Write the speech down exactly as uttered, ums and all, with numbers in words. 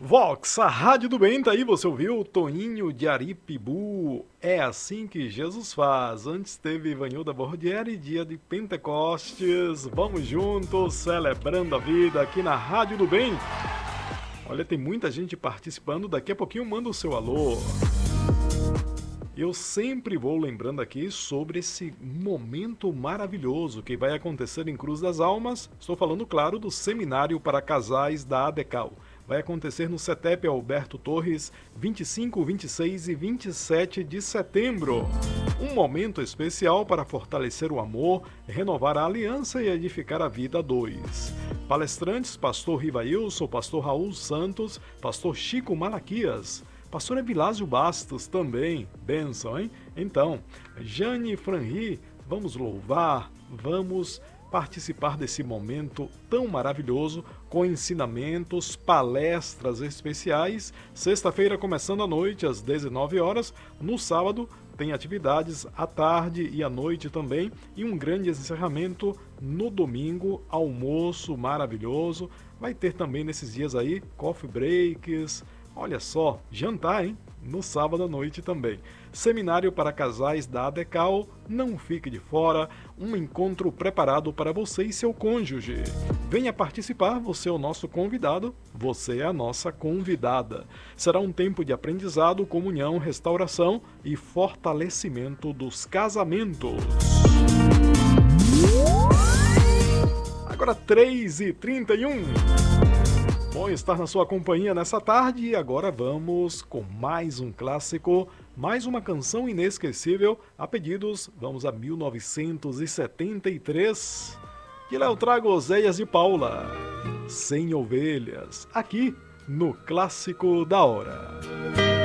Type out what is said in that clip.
Vox, a Rádio do Bem, tá aí, você ouviu? Toninho de Aripibu, é assim que Jesus faz. Antes teve Ivanilda Bordieri, dia de Pentecostes. Vamos juntos, celebrando a vida aqui na Rádio do Bem. Olha, tem muita gente participando, daqui a pouquinho manda o seu alô. Eu sempre vou lembrando aqui sobre esse momento maravilhoso que vai acontecer em Cruz das Almas. Estou falando, claro, do Seminário para Casais da ADECAL. Vai acontecer no CETEP Alberto Torres, vinte e cinco, vinte e seis e vinte e sete de setembro. Um momento especial para fortalecer o amor, renovar a aliança e edificar a vida a dois. Palestrantes, pastor Rivailson, pastor Raul Santos, pastor Chico Malaquias, pastor Evilásio Bastos também, bênção, hein? Então, Jane Franri, vamos louvar, vamos participar desse momento tão maravilhoso, com ensinamentos, palestras especiais. Sexta-feira começando à noite, às dezenove horas. No sábado tem atividades à tarde e à noite também. E um grande encerramento no domingo, almoço maravilhoso. Vai ter também nesses dias aí, coffee breaks. Olha só, jantar, hein? No sábado à noite também. Seminário para casais da ADECAL, não fique de fora, um encontro preparado para você e seu cônjuge. Venha participar, você é o nosso convidado, você é a nossa convidada. Será um tempo de aprendizado, comunhão, restauração e fortalecimento dos casamentos. Agora três e trinta e um. Bom estar na sua companhia nessa tarde e agora vamos com mais um clássico, mais uma canção inesquecível. A pedidos, vamos a mil novecentos e setenta e três, de Léo Trago, Oséias e Paula, Sem Ovelhas, aqui no Clássico da Hora.